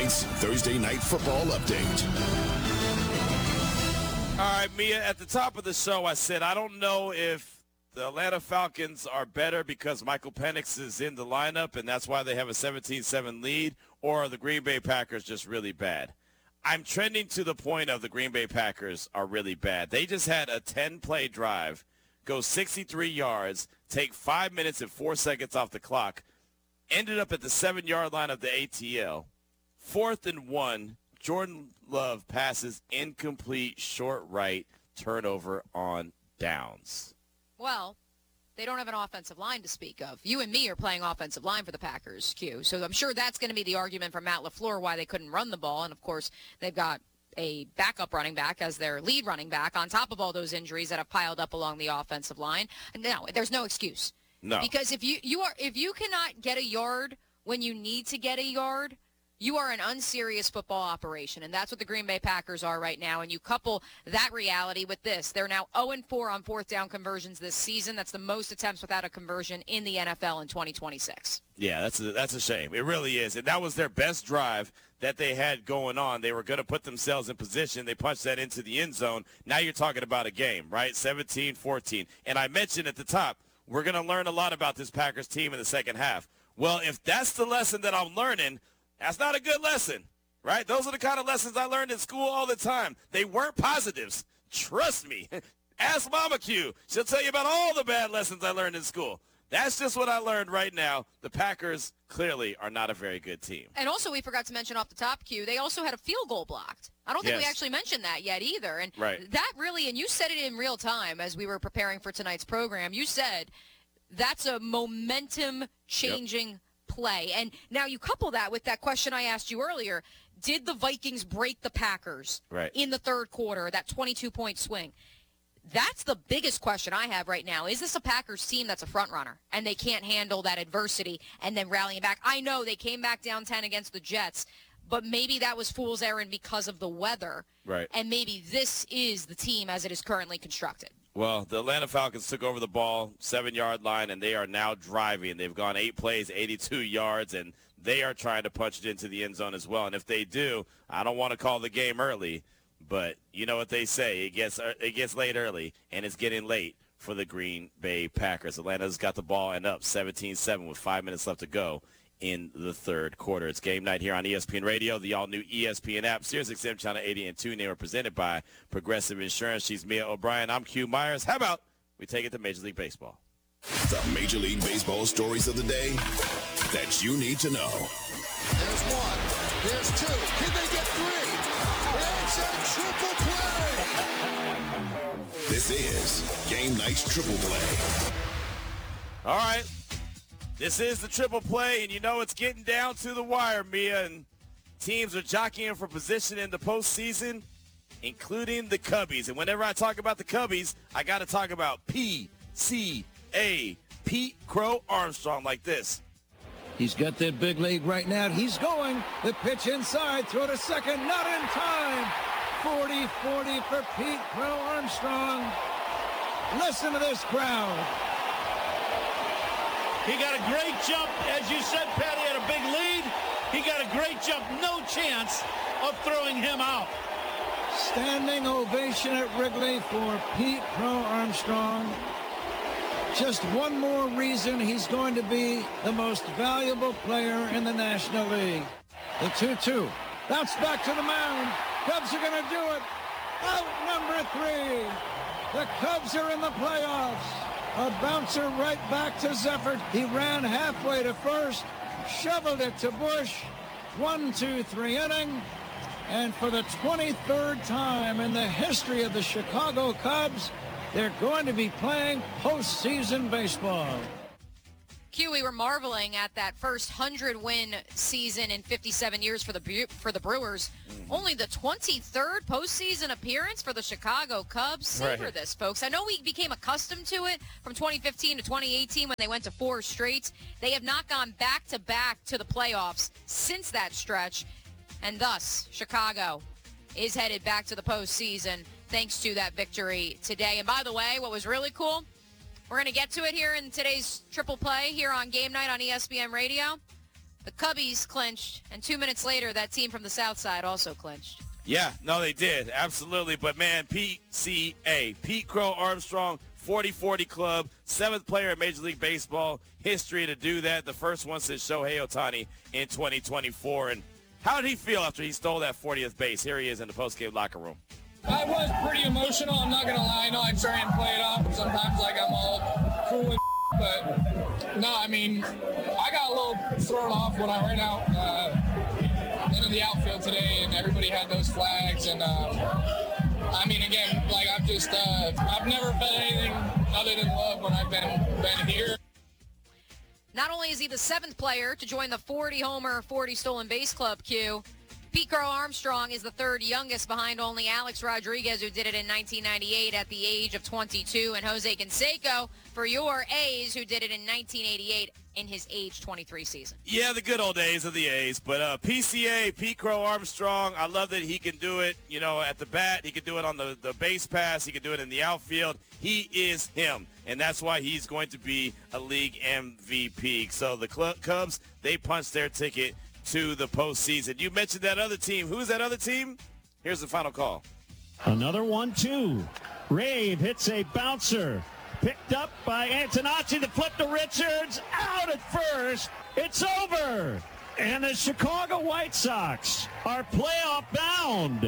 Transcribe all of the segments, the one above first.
tonight's Thursday Night Football update. All right, Mia, at the top of the show, I said I don't know if the Atlanta Falcons are better because Michael Penix is in the lineup and that's why they have a 17-7 lead, or are the Green Bay Packers just really bad? I'm trending to the point of the Green Bay Packers are really bad. They just had a 10-play drive, go 63 yards, take 5 minutes and 4 seconds off the clock, ended up at the 7-yard line of the ATL. 4th and 1, Jordan Love passes incomplete, short right, turnover on downs. Well, they don't have an offensive line to speak of. You and me are playing offensive line for the Packers, Q. So I'm sure that's going to be the argument for Matt LaFleur why they couldn't run the ball. And, of course, they've got a backup running back as their lead running back on top of all those injuries that have piled up along the offensive line. No, there's no excuse. No. Because if you cannot get a yard when you need to get a yard, you are an unserious football operation, and that's what the Green Bay Packers are right now. And you couple that reality with this. They're now 0-4 on fourth down conversions this season. That's the most attempts without a conversion in the NFL in 2026. Yeah, that's a shame. It really is. And that was their best drive that they had going on. They were going to put themselves in position. They punched that into the end zone. Now you're talking about a game, right? 17-14. And I mentioned at the top, we're going to learn a lot about this Packers team in the second half. Well, if that's the lesson that I'm learning, that's not a good lesson, right? Those are the kind of lessons I learned in school all the time. They weren't positives. Trust me. Ask Mama Q. She'll tell you about all the bad lessons I learned in school. That's just what I learned right now. The Packers clearly are not a very good team. And also, we forgot to mention off the top, Q, they also had a field goal blocked. I don't think we actually mentioned that yet either. And that really, and you said it in real time as we were preparing for tonight's program, you said that's a momentum-changing play. And now you couple that with that question I asked you earlier. Did the Vikings break the Packers in the third quarter, that 22-point swing? That's the biggest question I have right now. Is this a Packers team that's a front runner and they can't handle that adversity and then rallying back? I know they came back down 10 against the Jets, but maybe that was fool's errand because of the weather. Right. And maybe this is the team as it is currently constructed. Well, the Atlanta Falcons took over the ball, 7-yard line, and they are now driving. They've gone 8 plays, 82 yards, and they are trying to punch it into the end zone as well. And if they do, I don't want to call the game early, but you know what they say. It gets late early, and it's getting late for the Green Bay Packers. Atlanta's got the ball and up 17-7 with 5 minutes left to go in the third quarter. It's game night here on ESPN Radio, the all-new ESPN app, SiriusXM Channel 80 and 2. They were presented by Progressive Insurance. She's Mia O'Brien. I'm Q Myers. How about we take it to Major League Baseball? The Major League Baseball stories of the day that you need to know. There's one. There's two. Can they get three? It's a triple play. This is Game Night's Triple Play. All right. This is the triple play, and you know it's getting down to the wire, Mia, and teams are jockeying for position in the postseason, including the Cubbies. And whenever I talk about the Cubbies, I got to talk about PCA, Pete Crow Armstrong, like this. He's got that big lead right now. He's going. The pitch inside. Throw to second. Not in time. 40-40 for Pete Crow Armstrong. Listen to this crowd. He got a great jump. As you said, Pat, he had a big lead. He got a great jump. No chance of throwing him out. Standing ovation at Wrigley for Pete Crow Armstrong. Just one more reason he's going to be the most valuable player in the National League. The 2-2. Bounce back to the mound. Cubs are going to do it. Out number 3. The Cubs are in the playoffs. A bouncer right back to Zeffert. He ran halfway to first, shoveled it to Bush. 1-2-3 inning. And for the 23rd time in the history of the Chicago Cubs, they're going to be playing postseason baseball. Q, we were marveling at that first 100-win season in 57 years for the Brewers. Only the 23rd postseason appearance for the Chicago Cubs. Savor this, folks. I know we became accustomed to it from 2015 to 2018 when they went to 4 straight. They have not gone back-to-back to the playoffs since that stretch, and thus Chicago is headed back to the postseason thanks to that victory today. And by the way, what was really cool, we're going to get to it here in today's triple play here on Game Night on ESPN Radio. The Cubbies clinched, and 2 minutes later, that team from the South Side also clinched. Yeah, no, they did. Absolutely. But, man, PCA, Pete Crow Armstrong, 40-40 club, 7th player in Major League Baseball history to do that. The first one since Shohei Ohtani in 2024. And how did he feel after he stole that 40th base? Here he is in the postgame locker room. I was pretty emotional. I'm not going to lie. I know I try and play it off sometimes like I'm all cool and but no, I mean, I got a little thrown off when I ran out into the outfield today and everybody had those flags. And I mean, again, like I've never felt anything other than love when I've been here. Not only is he the 7th player to join the 40-homer, 40-stolen base club, Q, Pete Crow Armstrong is the 3rd youngest behind only Alex Rodriguez, who did it in 1998 at the age of 22, and Jose Canseco for your A's, who did it in 1988 in his age 23 season. Yeah, the good old days of the A's. But PCA, Pete Crow Armstrong, I love that he can do it, you know, at the bat. He can do it on the base pass. He can do it in the outfield. He is him, and that's why he's going to be a league MVP. So the Cubs, they punched their ticket to the postseason. You mentioned that other team. Who's that other team? Here's the final call. Another 1-2. Rave hits a bouncer. Picked up by Antonacci to flip to Richards. Out at first. It's over. And the Chicago White Sox are playoff bound.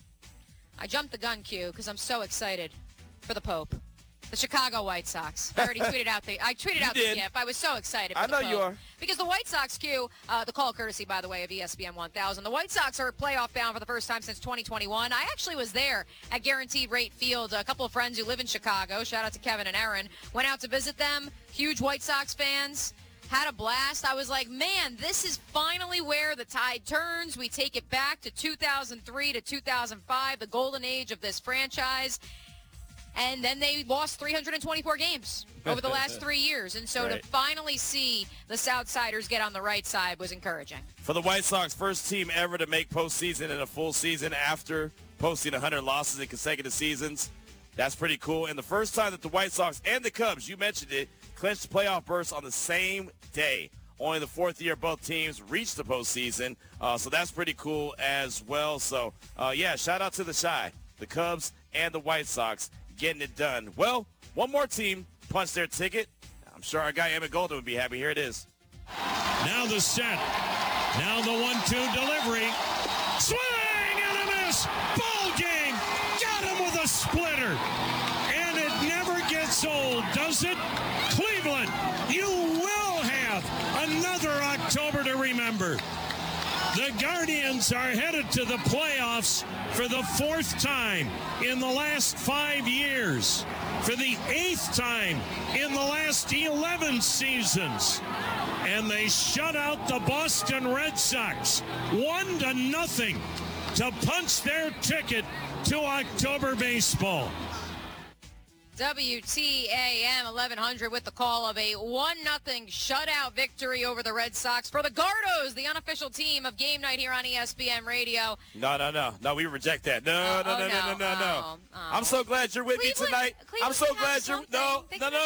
I jumped the gun, Q, because I'm so excited for the Pope. The Chicago White Sox. I already tweeted out the GIF. I was so excited for the Pope. I know you are. Because the White Sox, Q, the call courtesy, by the way, of ESPN 1000. The White Sox are playoff bound for the first time since 2021. I actually was there at Guaranteed Rate Field. A couple of friends who live in Chicago, shout out to Kevin and Aaron, went out to visit them. Huge White Sox fans. Had a blast. I was like, man, this is finally where the tide turns. We take it back to 2003 to 2005, the golden age of this franchise. And then they lost 324 games over the last 3 years. And so to finally see the Southsiders get on the right side was encouraging. For the White Sox, first team ever to make postseason in a full season after posting 100 losses in consecutive seasons. That's pretty cool. And the first time that the White Sox and the Cubs, you mentioned it, clinched playoff berths on the same day. Only the 4th year both teams reached the postseason. So that's pretty cool as well. So, yeah, shout out to the Chi, the Cubs and the White Sox, getting it done. Well, one more team punched their ticket. I'm sure our guy Emmett Golden would be happy. Here it is. Now the set. Now the 1-2 delivery. Swing and a miss. Ball game. Got him with a splitter. And it never gets old, does it? Cleveland, you will have another October to remember. The Guardians are headed to the playoffs for the 4th time in the last 5 years, for the 8th time in the last 11 seasons. And they shut out the Boston Red Sox 1-0 to punch their ticket to October baseball. WTAM 1100 with the call of a 1-0 shutout victory over the Red Sox for the Gardos, the unofficial team of Game Night here on ESPN Radio. No, we reject that. No. I'm so glad you're with me tonight. I'm so glad you're No.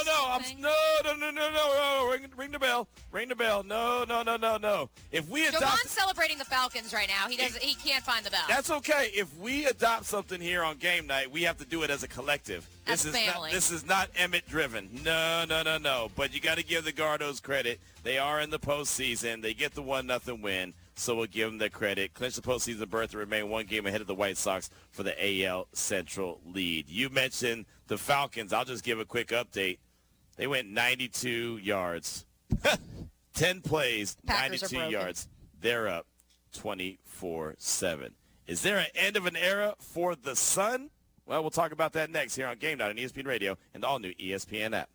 Ring the bell. Ring the bell. No. If we adopt Jovan's celebrating the Falcons right now. He can't find the bell. That's okay. If we adopt something here on Game Night, we have to do it as a collective. This is not Emmett driven. No. But you got to give the Gardos credit. They are in the postseason. They get the 1-0 win, so we'll give them the credit. Clinch the postseason berth and remain one game ahead of the White Sox for the AL Central lead. You mentioned the Falcons. I'll just give a quick update. They went 92 yards. 10 plays, Packers 92 yards. They're up 24-7. Is there an end of an era for the Sun? Well, we'll talk about that next here on Game Night on ESPN Radio and the all-new ESPN app.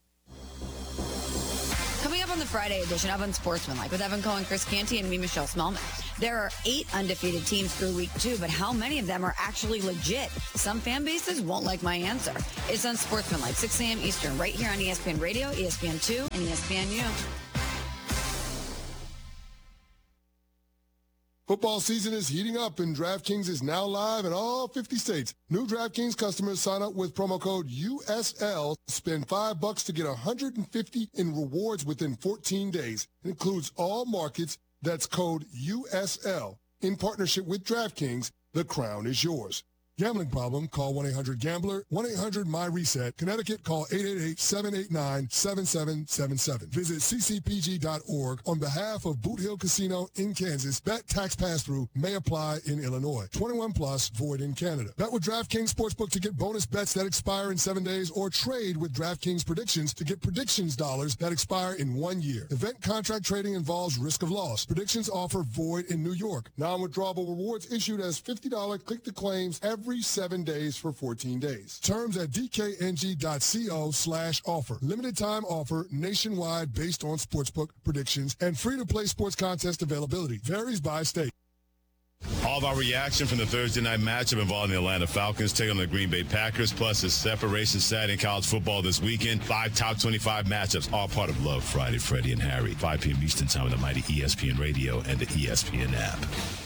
Coming up on the Friday edition of Unsportsmanlike with Evan Cohen, Chris Canty, and me, Michelle Smallman. There are 8 undefeated teams through week 2, but how many of them are actually legit? Some fan bases won't like my answer. It's Unsportsmanlike, 6 a.m. Eastern, right here on ESPN Radio, ESPN2, and ESPNU. Football season is heating up, and DraftKings is now live in all 50 states. New DraftKings customers sign up with promo code USL, spend $5 to get $150 in rewards within 14 days. It includes all markets. That's code USL. In partnership with DraftKings, the crown is yours. Gambling problem? Call 1-800-GAMBLER. 1-800-MY-RESET. Connecticut, call 888-789-7777. Visit ccpg.org on behalf of Boot Hill Casino in Kansas. Bet tax pass-through may apply in Illinois. 21 plus, void in Canada. Bet with DraftKings Sportsbook to get bonus bets that expire in 7 days, or trade with DraftKings Predictions to get predictions dollars that expire in 1 year. Event contract trading involves risk of loss. Predictions offer void in New York. Non-withdrawable rewards issued as $50 click-to-claims every 7 days for 14 days. Terms at dkng.co/offer. Limited time offer nationwide based on sportsbook predictions and free-to-play sports contest availability. Varies by state. All of our reaction from the Thursday night matchup involving the Atlanta Falcons taking on the Green Bay Packers, plus the separation Saturday in college football this weekend. 5 top 25 matchups, all part of Love Friday, Freddie and Harry. 5 p.m. Eastern Time on the mighty ESPN Radio and the ESPN app.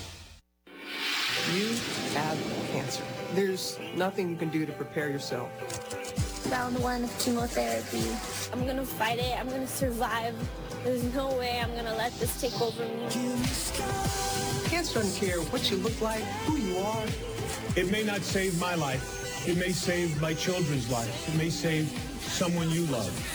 You have cancer. There's nothing you can do to prepare yourself. Round 1 of chemotherapy. I'm going to fight it. I'm going to survive. There's no way I'm going to let this take over me. Cancer doesn't care what you look like, who you are. It may not save my life. It may save my children's lives. It may save someone you love.